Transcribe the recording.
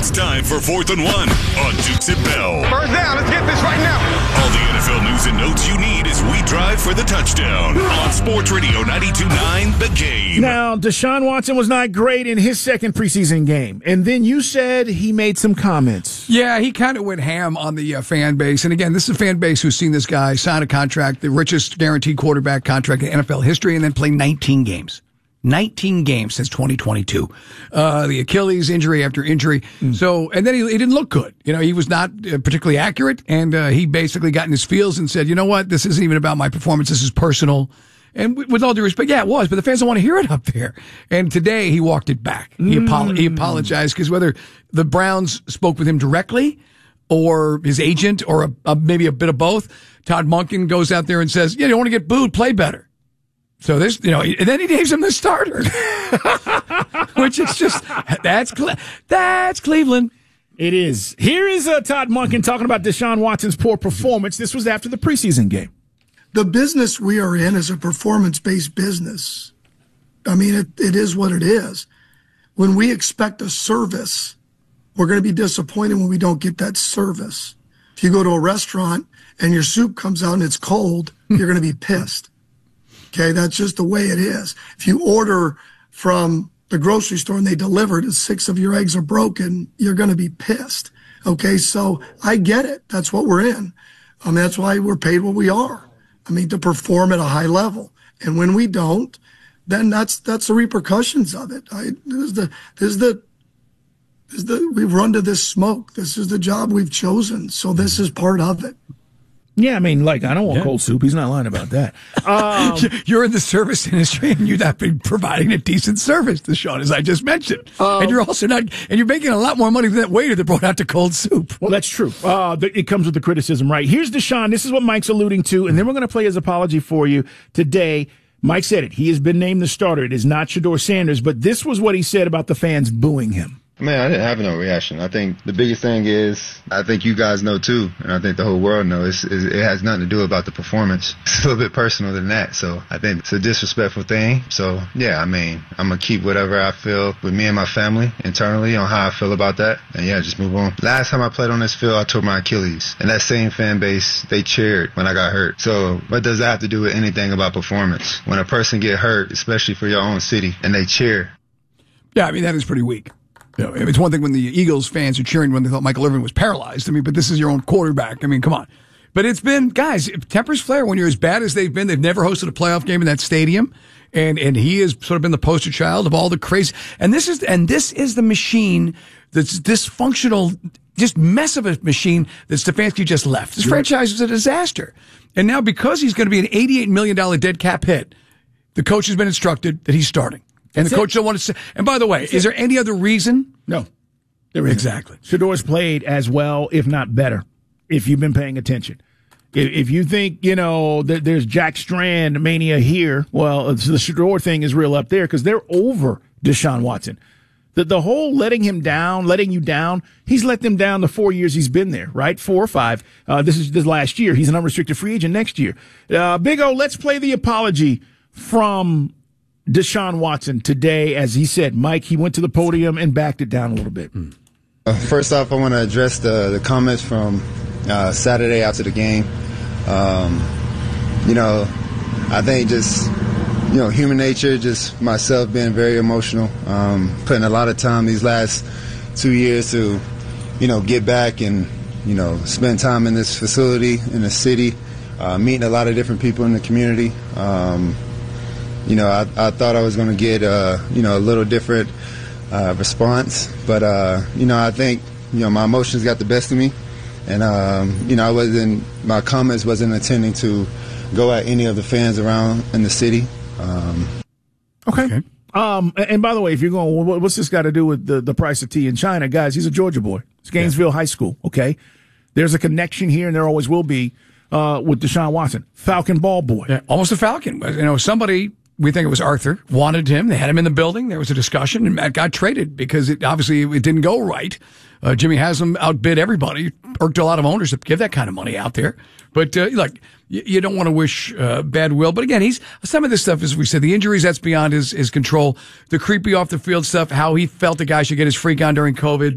It's time for 4th and 1 on Dukes and Bell. First down, let's get this right now. All the NFL news and notes you need as we drive for the touchdown on Sports Radio 92.9 The Game. Now, Deshaun Watson was not great in his second preseason game, and then you said he made some comments. Yeah, he kind of went ham on the fan base. And again, this is a fan base who's seen this guy sign a contract, the richest guaranteed quarterback contract in NFL history, and then play 19 games. 19 games since 2022. The Achilles injury after injury. So, and then he didn't look good. You know, he was not particularly accurate, and he basically got in his feels and said, you know what, this isn't even about my performance, this is personal. And with all due respect, yeah, it was, but the fans don't want to hear it up there. And today he walked it back. He apologized because whether the Browns spoke with him directly or his agent or maybe a bit of both, Todd Monken goes out there and says, yeah, you don't want to get booed, play better. So this, you know, and then he names him the starter, which is just, that's Cleveland. It is. Here is Todd Monken talking about Deshaun Watson's poor performance. This was after the preseason game. The business we are in is a performance-based business. I mean, it is what it is. When we expect a service, we're going to be disappointed when we don't get that service. If you go to a restaurant and your soup comes out and it's cold, you're going to be pissed. Okay, that's just the way it is. If you order from the grocery store and they deliver it and 6 of your eggs are broken, you're going to be pissed. Okay, so I get it. That's what we're in. I mean, that's why we're paid what we are. I mean, to perform at a high level. And when we don't, then that's the repercussions of it. We've run to this smoke. This is the job we've chosen. So this is part of it. Yeah, I mean, like, I don't want cold soup. He's not lying about that. You're in the service industry, and you've not been providing a decent service to Sean, as I just mentioned. And you're also not, and you're making a lot more money than that waiter that brought out the cold soup. Well, that's true. It comes with the criticism, right? Here's Deshaun. This is what Mike's alluding to, and then we're going to play his apology for you today. Mike said it. He has been named the starter. It is not Shedeur Sanders, but this was what he said about the fans booing him. Man, I didn't have no reaction. I think the biggest thing is, I think you guys know too, and I think the whole world knows, it has nothing to do about the performance. It's a little bit personal than that, so I think it's a disrespectful thing. So, yeah, I mean, I'm going to keep whatever I feel with me and my family internally on how I feel about that, and yeah, just move on. Last time I played on this field, I tore my Achilles, and that same fan base, they cheered when I got hurt. So what does that have to do with anything about performance? When a person get hurt, especially for your own city, and they cheer. Yeah, I mean, that is pretty weak. You know, it's one thing when the Eagles fans are cheering when they thought Michael Irvin was paralyzed. I mean, but this is your own quarterback. I mean, come on. But it's been, guys, tempers flare when you're as bad as they've been. They've never hosted a playoff game in that stadium. And he has sort of been the poster child of all the crazy. And this is the machine that's dysfunctional, just mess of a machine that Stefanski just left. This franchise is a disaster. And now because he's going to be an $88 million dead cap hit, the coach has been instructed that he's starting. And the coach don't want to say. And by the way, is there any other reason? No. There isn't. Exactly. Shedeur's played as well, if not better, if you've been paying attention. If you think, you know, that there's Jack Strand mania here, well, the Shedeur thing is real up there because they're over Deshaun Watson. The whole letting you down, he's let them down the 4 years he's been there, right? 4 or 5. This is this last year. He's an unrestricted free agent next year. Big O, let's play the apology from Deshaun Watson today. As he said, Mike, he went to the podium and backed it down a little bit. First off, I want to address the comments from Saturday after the game. You know, I think just, you know, human nature, just myself being very emotional, putting a lot of time these last 2 years to, you know, get back and, you know, spend time in this facility, in the city, meeting a lot of different people in the community. You know, I thought I was going to get, you know, a little different response. But, you know, I think, you know, my emotions got the best of me. And, you know, my comments wasn't intending to go at any of the fans around in the city. Okay. And by the way, if you're going, what's this got to do with the price of tea in China? Guys, he's a Georgia boy. It's Gainesville High School, okay? There's a connection here, and there always will be, with Deshaun Watson. Falcon ball boy. Yeah, almost a Falcon. You know, somebody, we think it was Arthur, wanted him. They had him in the building. There was a discussion, and Matt got traded because it didn't go right. Jimmy Haslam outbid everybody, irked a lot of owners to give that kind of money out there. But, like, you don't want to wish bad will. But again, some of this stuff, as we said, the injuries, that's beyond his control. The creepy off the field stuff, how he felt the guy should get his freak on during COVID.